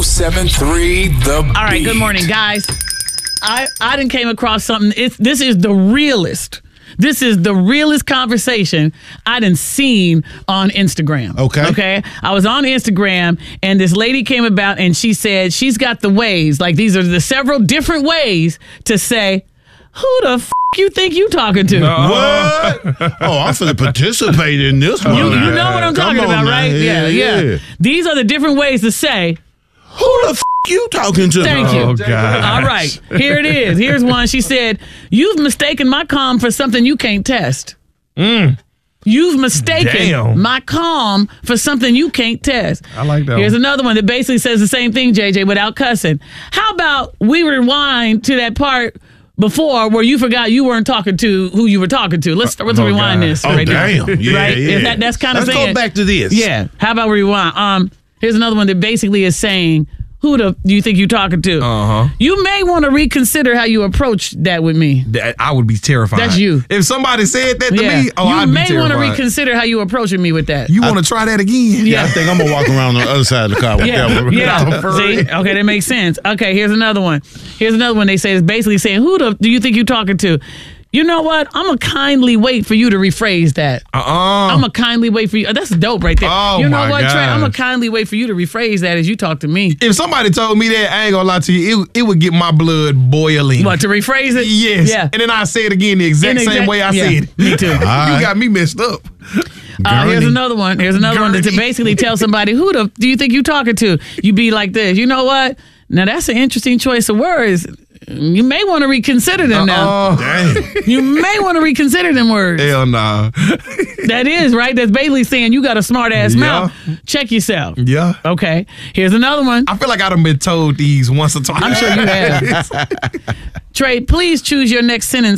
1073 The Beat. All right, good morning, guys. I done came across something. This is the realest. This is the realest conversation I done seen on Instagram. Okay. I was on Instagram and this lady came about and she said she's got the ways, like these are the several different ways to say, who the f*** you think you talking to? What? Oh, I'm finna participate in this one. You know what I'm talking about, right? Yeah. These are the different ways to say, who the f*** you talking to? Thank you. Oh, God. All right. Here it is. Here's one. She said, you've mistaken my calm for something you can't test. You've mistaken my calm for something you can't test. I like that Here's one. another one that basically says the same thing, JJ, without cussing. How about we rewind to that part before where you forgot you weren't talking to who you were talking to? Let's rewind this right now. Yeah, right? yeah. That's kind of Let's saying. go back to this. Yeah. How about rewind? Here's another one that basically is saying, who do you think you're talking to? You may want to reconsider how you approach that with me. I would be terrified. That's you. If somebody said that to me, I'd be terrified. You may want to reconsider how you approaching me with that. You want to try that again? Yeah, I think I'm gonna walk around the other side of the car with that one. Yeah. See? Okay, that makes sense. Okay, here's another one. They say it's basically saying, who do you think you're talking to? You know what? I'm going to kindly wait for you to rephrase that. I'm going to kindly wait for you. That's dope right there. Oh, you know my what, Trey? gosh. I'm going to kindly wait for you to rephrase that as you talk to me. If somebody told me that, I ain't gonna lie to you, it would get my blood boiling. What, to rephrase it? Yes. Yeah. And then I say it again the exact same way I said it. Me too. You got me messed up. Here's another one. Here's another one to basically tell somebody, who do you think you talking to? You be like this. You know what? Now, that's an interesting choice of words. You may want to reconsider them now. Dang. You may want to reconsider them words. Hell nah. That is, right? That's basically saying you got a smart ass mouth. Check yourself. Yeah. Okay. Here's another one. I feel like I done been told these once or twice. I'm sure you have. Trey, please choose your next sentence